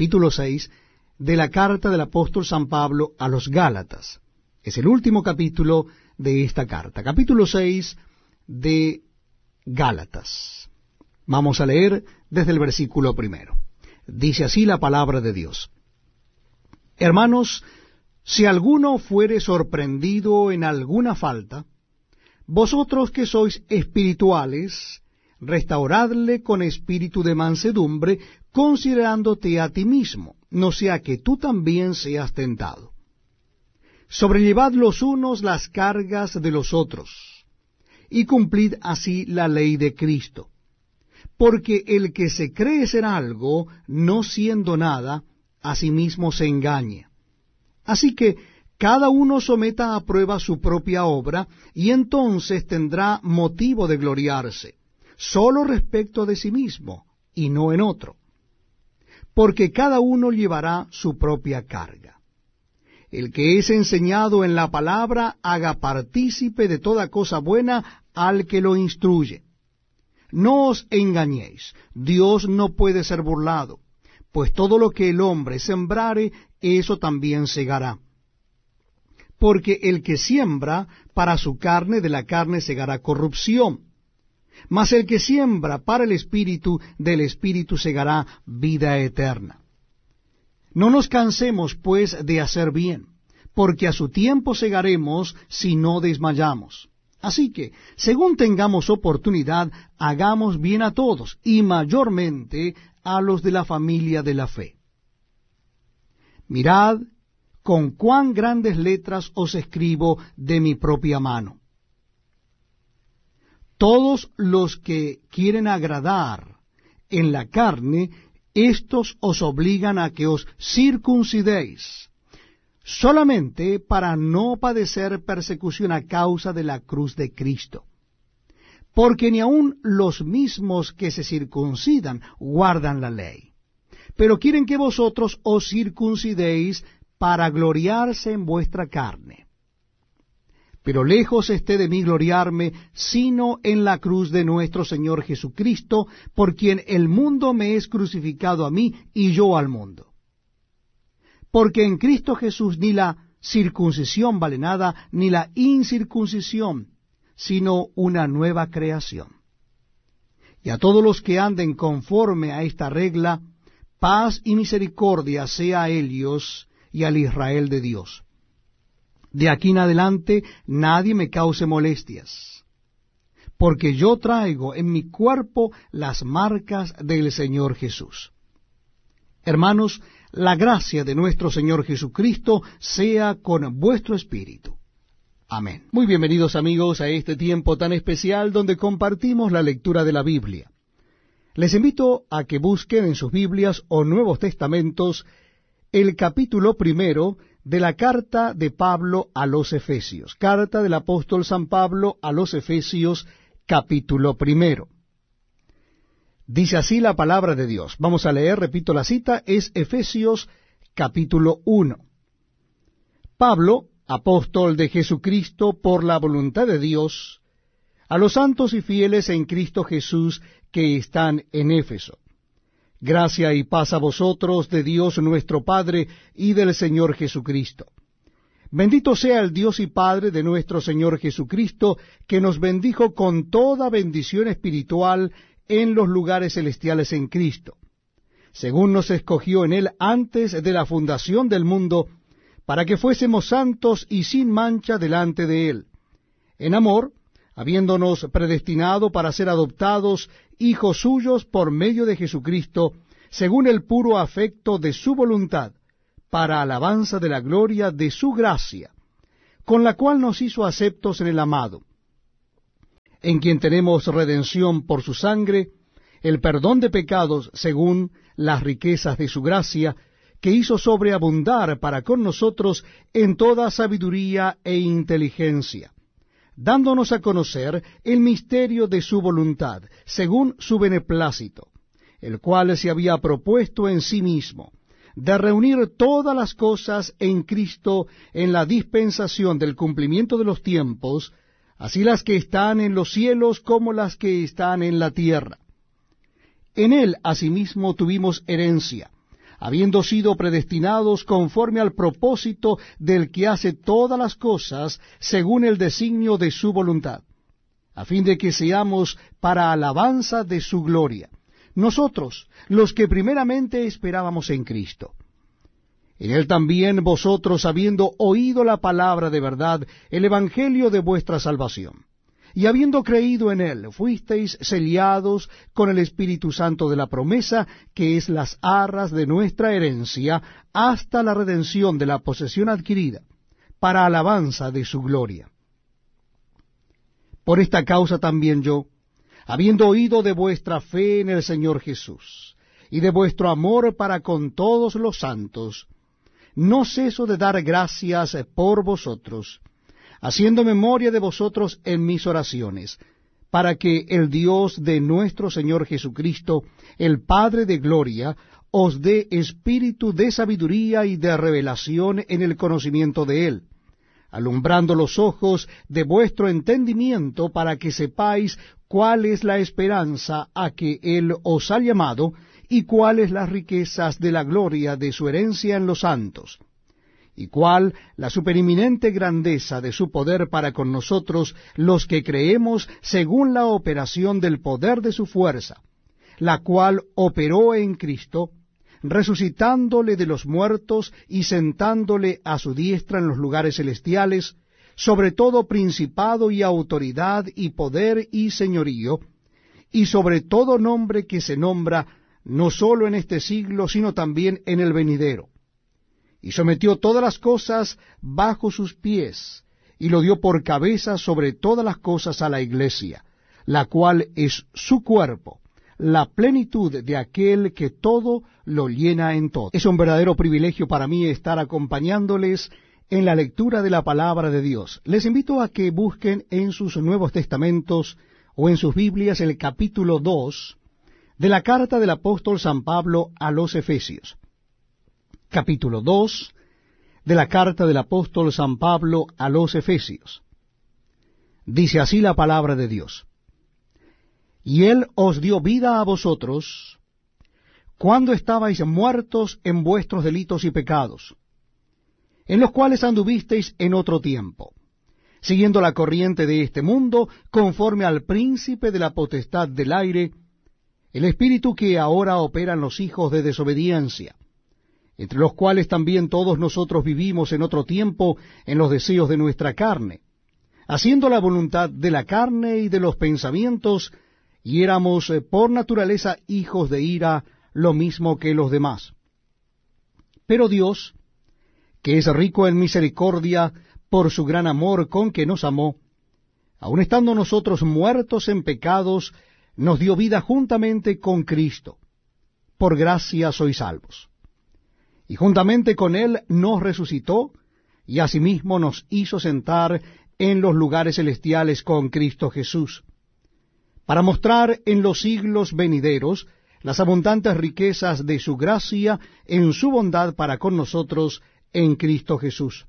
de la carta del apóstol San Pablo a los Gálatas. Es el último capítulo de esta carta. Capítulo 6 de Gálatas. Vamos a leer desde el versículo 1. Dice así la palabra de Dios. Hermanos, si alguno fuere sorprendido en alguna falta, vosotros que sois espirituales, restauradle con espíritu de mansedumbre, considerándote a ti mismo, no sea que tú también seas tentado. Sobrellevad los unos las cargas de los otros, y cumplid así la ley de Cristo. Porque el que se cree ser algo, no siendo nada, a sí mismo se engaña. Así que cada uno someta a prueba su propia obra, y entonces tendrá motivo de gloriarse, solo respecto de sí mismo, y no en otro. Porque cada uno llevará su propia carga. El que es enseñado en la palabra, haga partícipe de toda cosa buena al que lo instruye. No os engañéis, Dios no puede ser burlado, pues todo lo que el hombre sembrare, eso también segará. Porque el que siembra para su carne, de la carne segará corrupción. Mas el que siembra para el Espíritu, del Espíritu segará vida eterna. No nos cansemos, pues, de hacer bien, porque a su tiempo segaremos si no desmayamos. Así que, según tengamos oportunidad, hagamos bien a todos, y mayormente a los de la familia de la fe. Mirad con cuán grandes letras os escribo de mi propia mano. Todos los que quieren agradar en la carne, éstos os obligan a que os circuncidéis, solamente para no padecer persecución a causa de la cruz de Cristo. Porque ni aun los mismos que se circuncidan guardan la ley, pero quieren que vosotros os circuncidéis para gloriarse en vuestra carne. Pero lejos esté de mí gloriarme, sino en la cruz de nuestro Señor Jesucristo, por quien el mundo me es crucificado a mí y yo al mundo. Porque en Cristo Jesús ni la circuncisión vale nada, ni la incircuncisión, sino una nueva creación. Y a todos los que anden conforme a esta regla, paz y misericordia sea a ellos y al Israel de Dios. De aquí en adelante nadie me cause molestias, porque yo traigo en mi cuerpo las marcas del Señor Jesús. Hermanos, la gracia de nuestro Señor Jesucristo sea con vuestro espíritu. Amén. Muy bienvenidos amigos a este tiempo tan especial donde compartimos la lectura de la Biblia. Les invito a que busquen en sus Biblias o Nuevos Testamentos el capítulo 1 de la carta de Pablo a los Efesios. Carta del apóstol San Pablo a los Efesios, capítulo 1. Dice así la palabra de Dios. Vamos a leer, repito la cita, es Efesios capítulo 1. Pablo, apóstol de Jesucristo por la voluntad de Dios, a los santos y fieles en Cristo Jesús que están en Éfeso. Gracia y paz a vosotros de Dios nuestro Padre y del Señor Jesucristo. Bendito sea el Dios y Padre de nuestro Señor Jesucristo, que nos bendijo con toda bendición espiritual en los lugares celestiales en Cristo, según nos escogió en Él antes de la fundación del mundo, para que fuésemos santos y sin mancha delante de Él, en amor, habiéndonos predestinado para ser adoptados hijos suyos por medio de Jesucristo, según el puro afecto de su voluntad, para alabanza de la gloria de su gracia, con la cual nos hizo aceptos en el amado, en quien tenemos redención por su sangre, el perdón de pecados según las riquezas de su gracia, que hizo sobreabundar para con nosotros en toda sabiduría e inteligencia, dándonos a conocer el misterio de su voluntad, según su beneplácito, el cual se había propuesto en sí mismo, de reunir todas las cosas en Cristo en la dispensación del cumplimiento de los tiempos, así las que están en los cielos como las que están en la tierra. En él asimismo tuvimos herencia, habiendo sido predestinados conforme al propósito del que hace todas las cosas según el designio de su voluntad, a fin de que seamos para alabanza de su gloria, nosotros, los que primeramente esperábamos en Cristo. En él también vosotros, habiendo oído la palabra de verdad, el evangelio de vuestra salvación, y habiendo creído en él, fuisteis sellados con el Espíritu Santo de la promesa, que es las arras de nuestra herencia, hasta la redención de la posesión adquirida, para alabanza de su gloria. Por esta causa también yo, habiendo oído de vuestra fe en el Señor Jesús, y de vuestro amor para con todos los santos, no ceso de dar gracias por vosotros, haciendo memoria de vosotros en mis oraciones, para que el Dios de nuestro Señor Jesucristo, el Padre de gloria, os dé espíritu de sabiduría y de revelación en el conocimiento de Él, alumbrando los ojos de vuestro entendimiento, para que sepáis cuál es la esperanza a que Él os ha llamado, y cuáles las riquezas de la gloria de su herencia en los santos, y cuál la supereminente grandeza de su poder para con nosotros, los que creemos, según la operación del poder de su fuerza, la cual operó en Cristo, resucitándole de los muertos y sentándole a su diestra en los lugares celestiales, sobre todo principado y autoridad y poder y señorío, y sobre todo nombre que se nombra, no sólo en este siglo, sino también en el venidero. Y sometió todas las cosas bajo sus pies, y lo dio por cabeza sobre todas las cosas a la iglesia, la cual es su cuerpo, la plenitud de aquel que todo lo llena en todo. Es un verdadero privilegio para mí estar acompañándoles en la lectura de la palabra de Dios. Les invito a que busquen en sus Nuevos Testamentos o en sus Biblias el capítulo 2 de la carta del apóstol San Pablo a los Efesios. Capítulo 2 de la carta del apóstol San Pablo a los Efesios. Dice así la palabra de Dios: Y Él os dio vida a vosotros, cuando estabais muertos en vuestros delitos y pecados, en los cuales anduvisteis en otro tiempo, siguiendo la corriente de este mundo, conforme al príncipe de la potestad del aire, el espíritu que ahora opera en los hijos de desobediencia, entre los cuales también todos nosotros vivimos en otro tiempo en los deseos de nuestra carne, haciendo la voluntad de la carne y de los pensamientos, y éramos por naturaleza hijos de ira, lo mismo que los demás. Pero Dios, que es rico en misericordia, por su gran amor con que nos amó, aun estando nosotros muertos en pecados, nos dio vida juntamente con Cristo. Por gracia sois salvos. Y juntamente con Él nos resucitó, y asimismo nos hizo sentar en los lugares celestiales con Cristo Jesús, para mostrar en los siglos venideros las abundantes riquezas de su gracia en su bondad para con nosotros en Cristo Jesús.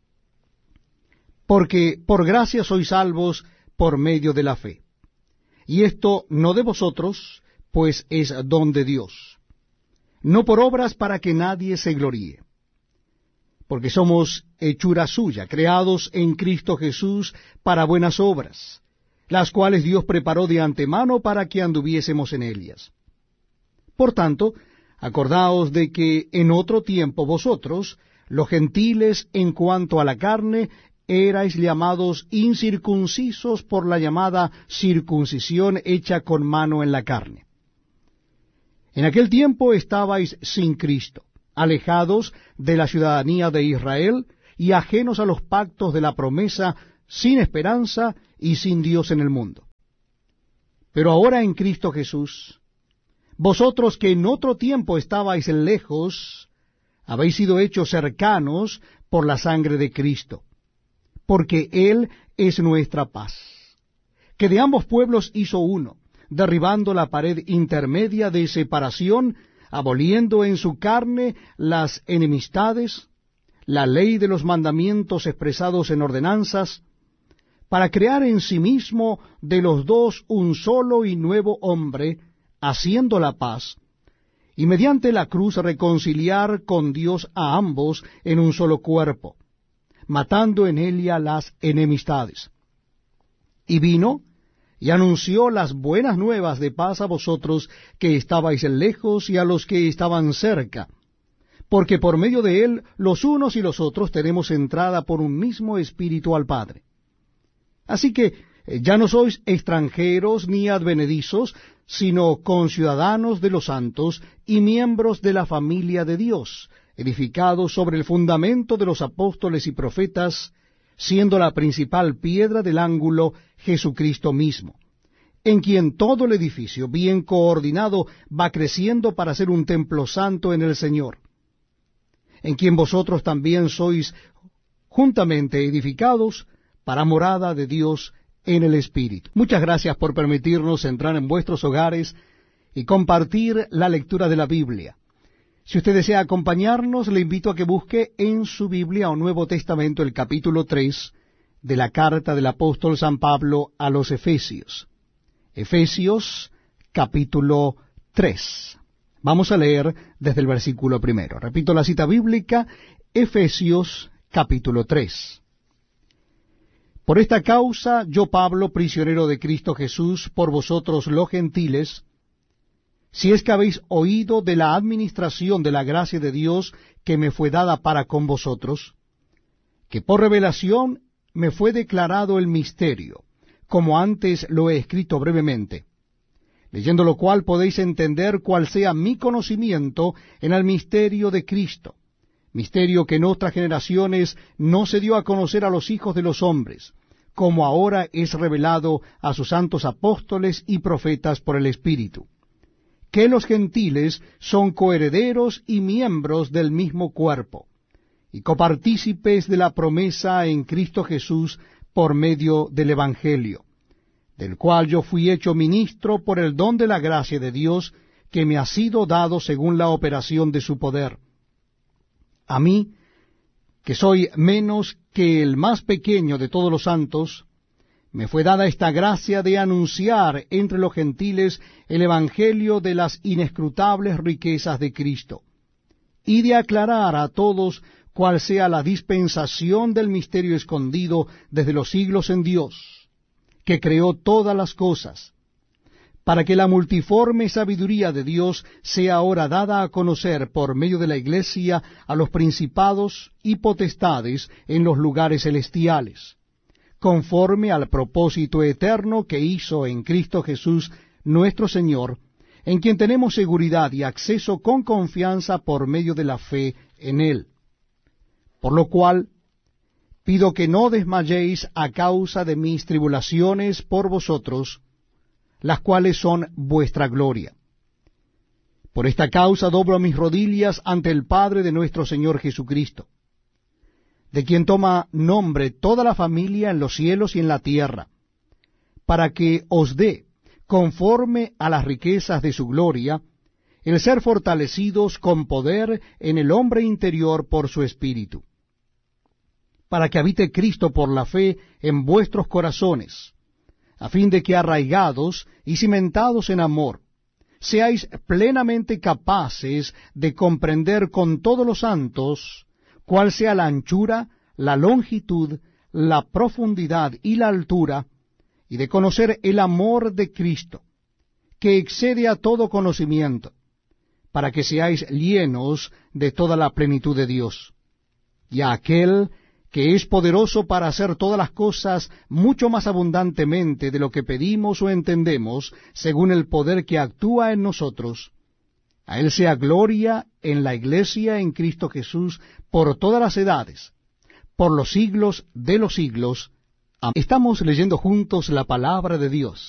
Porque por gracia sois salvos por medio de la fe. Y esto no de vosotros, pues es don de Dios, no por obras para que nadie se gloríe. Porque somos hechura suya, creados en Cristo Jesús para buenas obras, las cuales Dios preparó de antemano para que anduviésemos en ellas. Por tanto, acordaos de que en otro tiempo vosotros, los gentiles en cuanto a la carne, erais llamados incircuncisos por la llamada circuncisión hecha con mano en la carne. En aquel tiempo estabais sin Cristo, alejados de la ciudadanía de Israel y ajenos a los pactos de la promesa, sin esperanza y sin Dios en el mundo. Pero ahora en Cristo Jesús, vosotros que en otro tiempo estabais lejos, habéis sido hechos cercanos por la sangre de Cristo, porque Él es nuestra paz, que de ambos pueblos hizo uno, derribando la pared intermedia de separación, aboliendo en su carne las enemistades, la ley de los mandamientos expresados en ordenanzas, para crear en sí mismo de los dos un solo y nuevo hombre, haciendo la paz, y mediante la cruz reconciliar con Dios a ambos en un solo cuerpo, matando en ella las enemistades. Y vino y anunció las buenas nuevas de paz a vosotros que estabais lejos y a los que estaban cerca, porque por medio de él los unos y los otros tenemos entrada por un mismo Espíritu al Padre. Así que ya no sois extranjeros ni advenedizos, sino conciudadanos de los santos y miembros de la familia de Dios, edificados sobre el fundamento de los apóstoles y profetas, siendo la principal piedra del ángulo Jesucristo mismo, en quien todo el edificio, bien coordinado, va creciendo para ser un templo santo en el Señor, en quien vosotros también sois juntamente edificados para morada de Dios en el Espíritu. Muchas gracias por permitirnos entrar en vuestros hogares y compartir la lectura de la Biblia. Si usted desea acompañarnos, le invito a que busque en su Biblia o Nuevo Testamento el capítulo 3 de la carta del apóstol San Pablo a los Efesios. Efesios capítulo 3. Vamos a leer desde el versículo 1. Repito la cita bíblica, Efesios capítulo 3. Por esta causa, yo Pablo, prisionero de Cristo Jesús, por vosotros los gentiles, si es que habéis oído de la administración de la gracia de Dios que me fue dada para con vosotros, que por revelación me fue declarado el misterio, como antes lo he escrito brevemente, leyendo lo cual podéis entender cuál sea mi conocimiento en el misterio de Cristo, misterio que en otras generaciones no se dio a conocer a los hijos de los hombres, como ahora es revelado a sus santos apóstoles y profetas por el Espíritu, que los gentiles son coherederos y miembros del mismo cuerpo, y copartícipes de la promesa en Cristo Jesús por medio del Evangelio, del cual yo fui hecho ministro por el don de la gracia de Dios que me ha sido dado según la operación de su poder. A mí, que soy menos que el más pequeño de todos los santos, me fue dada esta gracia de anunciar entre los gentiles el evangelio de las inescrutables riquezas de Cristo, y de aclarar a todos cuál sea la dispensación del misterio escondido desde los siglos en Dios, que creó todas las cosas, para que la multiforme sabiduría de Dios sea ahora dada a conocer por medio de la Iglesia a los principados y potestades en los lugares celestiales, conforme al propósito eterno que hizo en Cristo Jesús nuestro Señor, en quien tenemos seguridad y acceso con confianza por medio de la fe en Él. Por lo cual, pido que no desmayéis a causa de mis tribulaciones por vosotros, las cuales son vuestra gloria. Por esta causa doblo mis rodillas ante el Padre de nuestro Señor Jesucristo, de quien toma nombre toda la familia en los cielos y en la tierra, para que os dé, conforme a las riquezas de su gloria, el ser fortalecidos con poder en el hombre interior por su Espíritu, para que habite Cristo por la fe en vuestros corazones, a fin de que arraigados y cimentados en amor, seáis plenamente capaces de comprender con todos los santos cuál sea la anchura, la longitud, la profundidad y la altura, y de conocer el amor de Cristo, que excede a todo conocimiento, para que seáis llenos de toda la plenitud de Dios. Y a aquel que es poderoso para hacer todas las cosas mucho más abundantemente de lo que pedimos o entendemos, según el poder que actúa en nosotros. A Él sea gloria en la Iglesia, en Cristo Jesús, por todas las edades, por los siglos de los siglos. Amén. Estamos leyendo juntos la palabra de Dios.